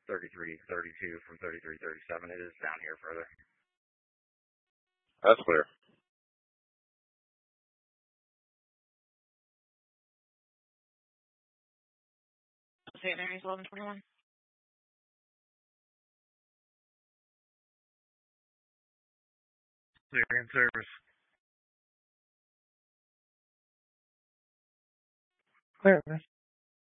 3332 from 3337. It is down here further. That's clear. St. Mary's 1121. Clear in service. Clear, man.